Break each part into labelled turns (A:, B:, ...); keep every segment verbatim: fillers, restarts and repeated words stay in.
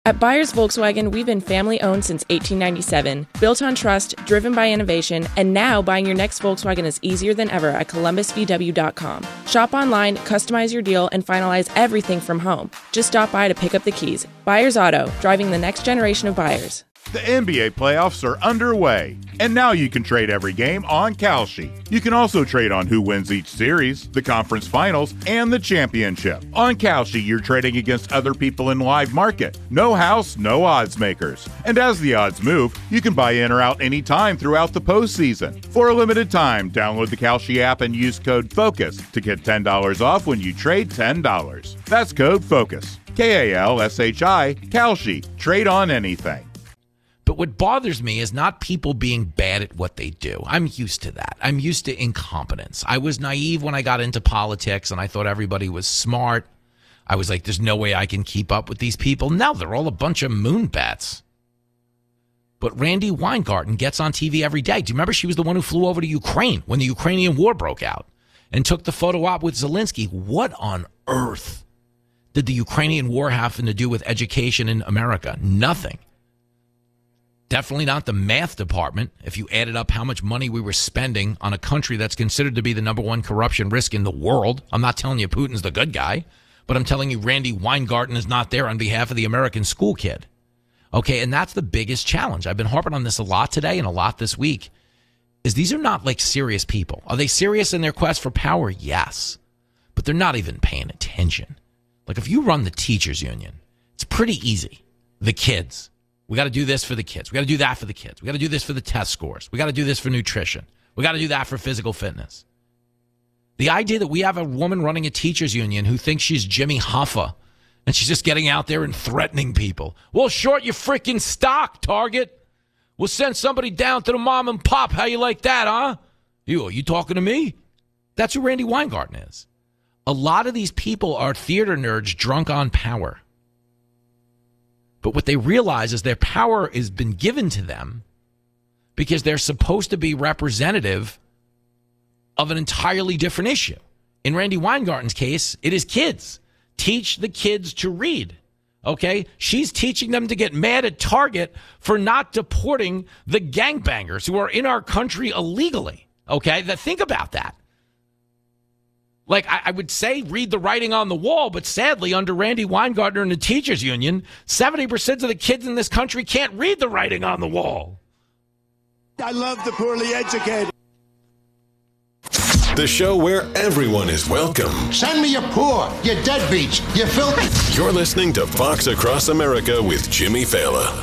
A: At Byers Volkswagen, we've been family-owned since eighteen ninety-seven, built on trust, driven by innovation, and now buying your next Volkswagen is easier than ever at Columbus V W dot com. Shop online, customize your deal, and finalize everything from home. Just stop by to pick up the keys. Byers Auto, driving the next generation of buyers.
B: The N B A playoffs are underway, and now you can trade every game on Kalshi. You can also trade on who wins each series, the conference finals, and the championship. On Kalshi, you're trading against other people in live market. No house, no odds makers. And as the odds move, you can buy in or out anytime throughout the postseason. For a limited time, download the Kalshi app and use code FOCUS to get ten dollars off when you trade ten dollars. That's code FOCUS. K A L S H I, Kalshi. Trade on anything.
C: But what bothers me is not people being bad at what they do. I'm used to that. I'm used to incompetence. I was naive when I got into politics, and I thought everybody was smart. I was like, there's no way I can keep up with these people. Now they're all a bunch of moonbats. But Randi Weingarten gets on T V every day. Do you remember she was the one who flew over to Ukraine when the Ukrainian war broke out and took the photo op with Zelensky? What on earth did the Ukrainian war have to do with education in America? Nothing. Definitely not the math department, if you added up how much money we were spending on a country that's considered to be the number one corruption risk in the world. I'm not telling you Putin's the good guy, but I'm telling you Randi Weingarten is not there on behalf of the American school kid. Okay, and that's the biggest challenge. I've been harping on this a lot today and a lot this week, is these are not like serious people. Are they serious in their quest for power? Yes, but they're not even paying attention. Like if you run the teachers union, it's pretty easy. The kids. We got to do this for the kids. We got to do that for the kids. We got to do this for the test scores. We got to do this for nutrition. We got to do that for physical fitness. The idea that we have a woman running a teachers union who thinks she's Jimmy Hoffa and she's just getting out there and threatening people. We'll short your freaking stock, Target. We'll send somebody down to the mom and pop. How you like that, huh? You, are you talking to me? That's who Randi Weingarten is. A lot of these people are theater nerds drunk on power. But what they realize is their power has been given to them because they're supposed to be representative of an entirely different issue. In Randi Weingarten's case, it is kids. Teach the kids to read. Okay? She's teaching them to get mad at Target for not deporting the gangbangers who are in our country illegally. Okay? That, think about that. Like, I, I would say read the writing on the wall, but sadly, under Randi Weingarten and the teachers union, seventy percent of the kids in this country can't read the writing on the wall.
D: I love the poorly educated.
E: The show where everyone is welcome.
F: Send me your poor, your deadbeats, you filthy.
E: You're listening to Fox Across America with Jimmy Fallon.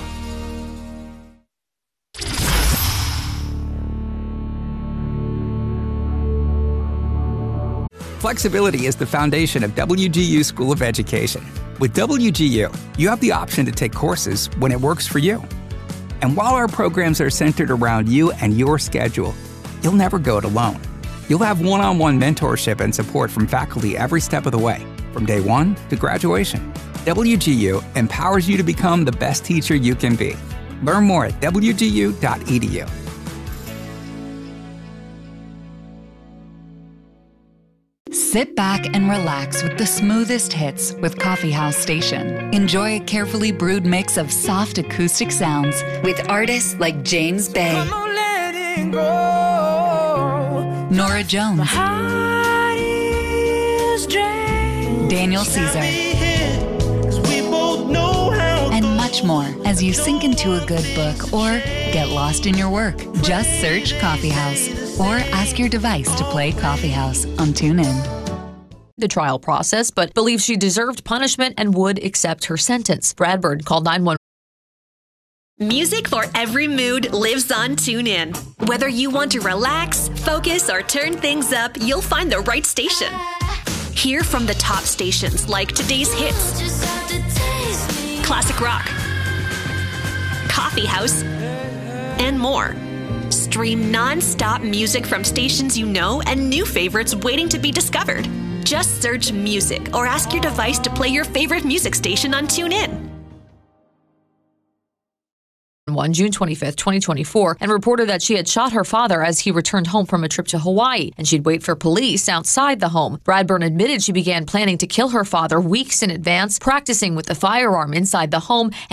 G: Flexibility is the foundation of W G U School of Education. With W G U, you have the option to take courses when it works for you. And while our programs are centered around you and your schedule, you'll never go it alone. You'll have one-on-one mentorship and support from faculty every step of the way, from day one to graduation. W G U empowers you to become the best teacher you can be. Learn more at W G U dot E D U.
H: Sit back and relax with the smoothest hits with Coffee House Station. Enjoy a carefully brewed mix of soft acoustic sounds with artists like James Bay, Nora Jones, Daniel Caesar, and much more as you sink into a good book or get lost in your work. Just search Coffee House or ask your device to play Coffee House on TuneIn.
I: The trial process, but believes she deserved punishment and would accept her sentence. Brad Bird called nine one one.
J: Music for every mood lives on TuneIn. Whether you want to relax, focus, or turn things up, you'll find the right station. Hear from the top stations like today's hits, classic rock, coffee house, and more. Stream non-stop music from stations you know and new favorites waiting to be discovered. Just search music or ask your device to play your favorite music station on TuneIn.
I: On June twenty-fifth, twenty twenty-four, and reported that she had shot her father as he returned home from a trip to Hawaii, and she'd wait for police outside the home. Bradburn admitted she began planning to kill her father weeks in advance, practicing with the firearm inside the home,